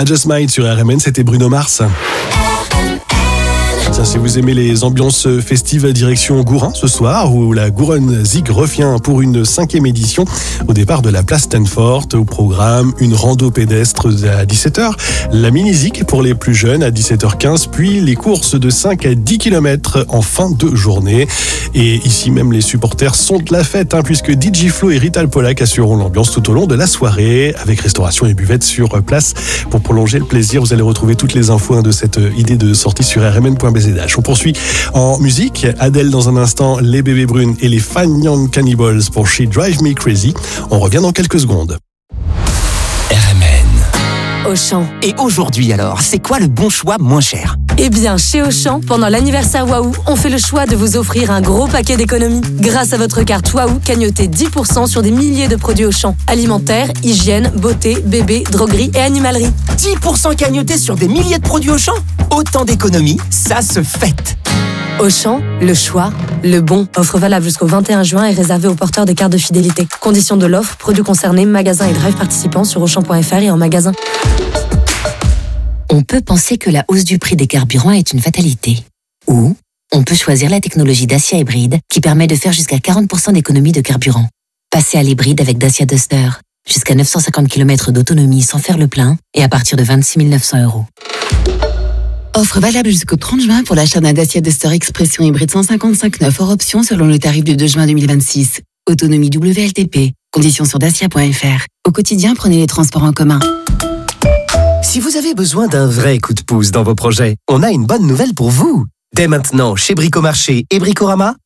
I Just Might sur RMN, c'était Bruno Mars. Tiens, si vous aimez les ambiances festives, direction Gourin ce soir, où la Gouron Zig revient pour une 5e édition au départ de la place Stanford. Au programme, une rando pédestre à 17h, la mini-Zig pour les plus jeunes à 17h15, puis les courses de 5 à 10 km en fin de journée. Et ici même, les supporters sont de la fête, puisque DJ Flo et Rital Polak assureront l'ambiance tout au long de la soirée, avec restauration et buvette sur place. Pour prolonger le plaisir, vous allez retrouver toutes les infos de cette idée de sortie sur rmn.bz. On poursuit en musique. Adèle dans un instant, les bébés brunes et les Fine Young Cannibals pour She Drive Me Crazy. On revient dans quelques secondes. RMN. Auchan. Et aujourd'hui alors, c'est quoi le bon choix moins cher ? Eh bien, chez Auchan, pendant l'anniversaire Waouh, on fait le choix de vous offrir un gros paquet d'économies. Grâce à votre carte Waouh, cagnotez 10% sur des milliers de produits Auchan. Alimentaire, hygiène, beauté, bébé, droguerie et animalerie. 10% cagnotés sur des milliers de produits Auchan ? Autant d'économies, ça se fête. Auchan, le choix, le bon. Offre valable jusqu'au 21 juin et réservée aux porteurs des cartes de fidélité. Conditions de l'offre, produits concernés, magasins et drive participants sur Auchan.fr et en magasin. On peut penser que la hausse du prix des carburants est une fatalité. Ou on peut choisir la technologie Dacia Hybride qui permet de faire jusqu'à 40% d'économie de carburant. Passez à l'hybride avec Dacia Duster. Jusqu'à 950 km d'autonomie sans faire le plein et à partir de 26 900 €. Offre valable jusqu'au 30 juin pour l'achat d'un Dacia Duster Expression hybride 155 hors option selon le tarif du 2 juin 2026. Autonomie WLTP. Conditions sur dacia.fr. Au quotidien, prenez les transports en commun. Si vous avez besoin d'un vrai coup de pouce dans vos projets, on a une bonne nouvelle pour vous. Dès maintenant, chez Bricomarché et Bricorama,